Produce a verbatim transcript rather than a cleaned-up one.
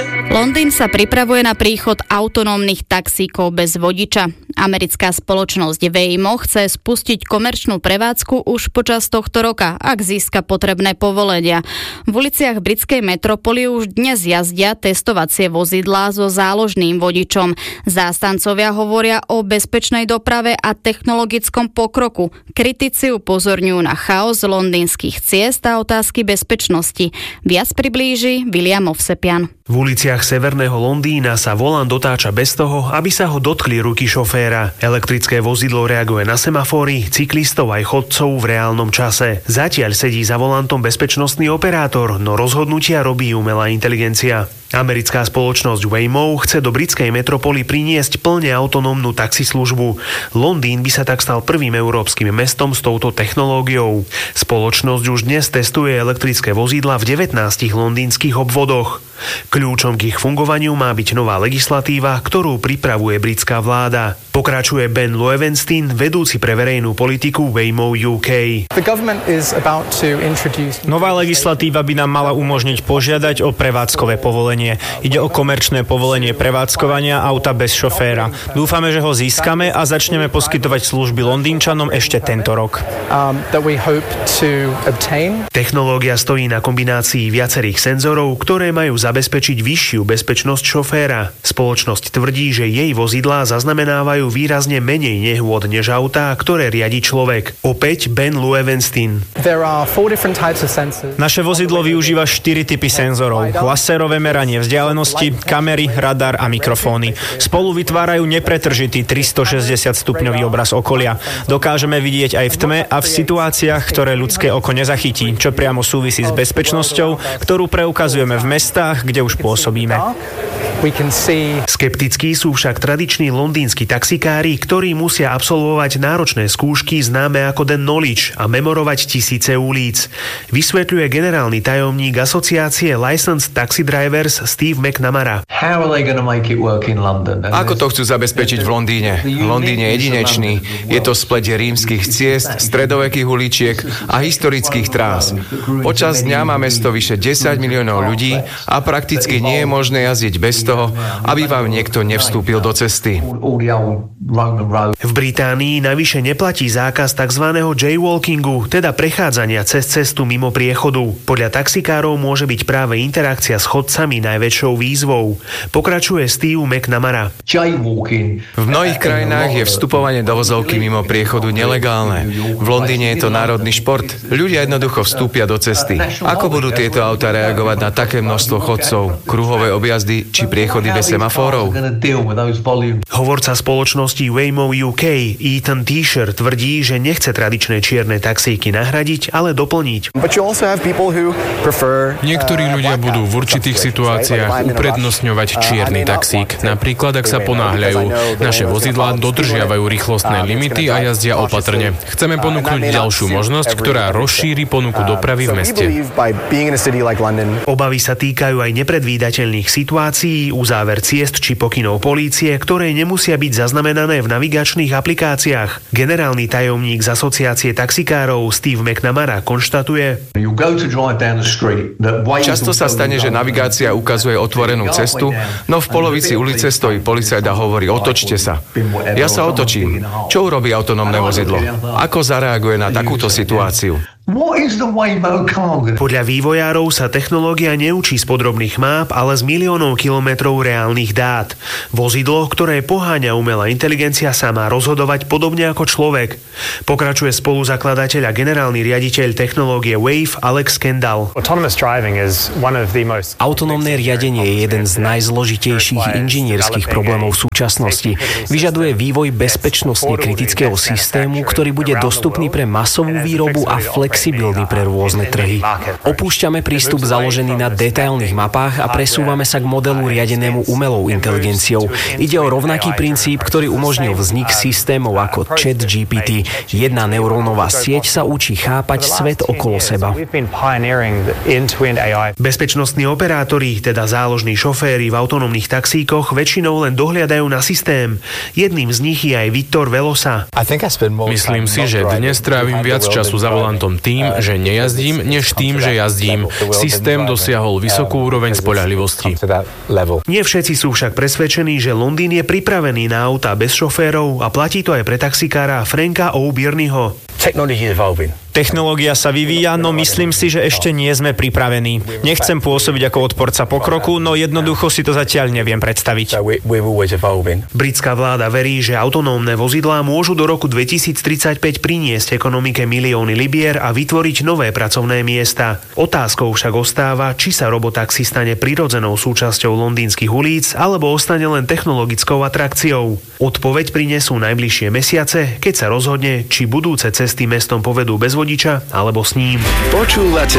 Londýn sa pripravuje na príchod autonómnych taxíkov bez vodiča. Americká spoločnosť Waymo chce spustiť komerčnú prevádzku už počas tohto roka, ak získa potrebné povolenia. V uliciach britskej metropoly už dnes jazdia testovacie vozidlá so záložným vodičom. Zástancovia hovoria o bezpečnej doprave a technologickom pokroku. Kritici upozorňujú na chaos londýnskych ciest a otázky bezpečnosti. Viac priblíži William Ovsepian. V uliciach severného Londýna sa volant dotáča bez toho, aby sa ho dotkli ruky šoféra. Elektrické vozidlo reaguje na semafóry, cyklistov aj chodcov v reálnom čase. Zatiaľ sedí za volantom bezpečnostný operátor, no rozhodnutia robí umelá inteligencia. Americká spoločnosť Waymo chce do britskej metropoly priniesť plne autonómnu taxislužbu. Londýn by sa tak stal prvým európskym mestom s touto technológiou. Spoločnosť už dnes testuje elektrické vozidla v devätnástich londýnskych obvodoch. Kľúčom k ich fungovaniu má byť nová legislatíva, ktorú pripravuje britská vláda. Pokračuje Ben Loewenstein, vedúci pre verejnú politiku Waymo ú ká. Nová legislatíva by nám mala umožniť požiadať o prevádzkové povolenie. Ide o komerčné povolenie prevádzkovania auta bez šoféra. Dúfame, že ho získame a začneme poskytovať služby Londýnčanom ešte tento rok. Technológia stojí na kombinácii viacerých senzorov, ktoré majú zabezpečiť vyššiu bezpečnosť šoféra. Spoločnosť tvrdí, že jej vozidlá zaznamenávajú výrazne menej nehôd než autá, ktoré riadi človek. Opäť Ben Loewenstein. Naše vozidlo využíva štyri typy senzorov. Laserové meranie vzdialenosti, kamery, radar a mikrofóny. Spolu vytvárajú nepretržitý tristošesťdesiat stupňový obraz okolia. Dokážeme vidieť aj v tme a v situáciách, ktoré ľudské oko nezachytí, čo priamo súvisí s bezpečnosťou, ktorú preukazujeme v mestách, kde už pôsobíme. Skeptickí sú však tradiční londýnski taxikári, ktorí musia absolvovať náročné skúšky známe ako The Knowledge a memorovať tisíce ulic. Vysvetľuje generálny tajomník asociácie Licensed Taxi Drivers Steve McNamara. Ako to chcú zabezpečiť v Londýne? Londýn je jedinečný. Je to spleť rímskych ciest, stredovekých uličiek a historických trás. Počas dňa má mesto vyše desať miliónov ľudí a prakticky nie je možné jazdiť bez toho, aby vám niekto nevstúpil do cesty. V Británii navyše neplatí zákaz tzv. Jaywalkingu, teda prechádzania cez cestu mimo priechodu. Podľa taxikárov môže byť práve interakcia s chodcami najväčšou výzvou. Pokračuje Steve McNamara. V mnohých krajinách je vstupovanie do vozovky mimo priechodu nelegálne. V Londýne je to národný šport. Ľudia jednoducho vstúpia do cesty. Ako budú tieto autá reagovať na také množstvo chodcov, kruhové objazdy či priechody bez semafórov? Hovorca spoločnosti Waymo ú ká Ethan Tisher tvrdí, že nechce tradičné čierne taxíky nahradiť, ale doplniť. Niektorí ľudia budú v určitých situáciách uprednostňovať čierny taxík. Napríklad, ak sa ponáhľajú. Naše vozidlá dodržiavajú rýchlostné limity a jazdia opatrne. Chceme ponúknuť ďalšiu možnosť, ktorá rozšíri ponuku dopravy v meste. Obavy sa týkajú aj nepredvídateľných situácií, uzáver ciest či pokynov polície, ktoré nemusia byť zaznamenané v navigačných aplikáciách. Generálny tajomník z asociácie taxikárov Steve McNamara konštatuje: Často sa stane, že navigácia ukazuje otvorenú cestu, no v polovici ulice stojí policajt a hovorí: otočte sa. Ja sa otočím. Čo urobí autonómne vozidlo? Ako zareaguje na takúto situáciu? Podľa vývojárov sa technológia neučí z podrobných máp, ale z miliónov kilometrov reálnych dát. Vozidlo, ktoré poháňa umelá inteligencia, sa má rozhodovať podobne ako človek. Pokračuje spoluzakladateľ a generálny riaditeľ technológie Wave Alex Kendall. Autonómne riadenie je jeden z najzložitejších inžinierských problémov v súčasnosti. Vyžaduje vývoj bezpečnostne kritického systému, ktorý bude dostupný pre masovú výrobu a flexibilný pre rôzne trhy. Opúšťame prístup založený na detailných mapách a presúvame sa k modelu riadenému umelou inteligenciou. Ide o rovnaký princíp, ktorý umožnil vznik systémov ako ChatGPT. Jedna neurónová sieť sa učí chápať svet okolo seba. Bezpečnostní operátori, teda záložní šoféri v autonómnych taxíkoch, väčšinou len dohliadajú na systém. Jedným z nich je aj Victor Velosa. Myslím si, že dnes trávim viac času za volantom tým, že nejazdím, než tým, že jazdím. Systém dosiahol vysokú úroveň spoľahlivosti. Nie všetci sú však presvedčení, že Londýn je pripravený na autá bez šoférov a platí to aj pre taxikára Franka O'Byrneho. Technológia sa vyvíja, no myslím si, že ešte nie sme pripravení. Nechcem pôsobiť ako odporca pokroku, no jednoducho si to zatiaľ neviem predstaviť. Britská vláda verí, že autonómne vozidlá môžu do roku dvetisíctridsaťpäť priniesť ekonomike milióny libier a vytvoriť nové pracovné miesta. Otázkou však ostáva, či sa robotaxi stane prirodzenou súčasťou londýnskych ulic, alebo ostane len technologickou atrakciou. Odpoveď prinesú najbližšie mesiace, keď sa rozhodne, či budúce cesty mestom povedú bez vodiča alebo s ním. Počúvate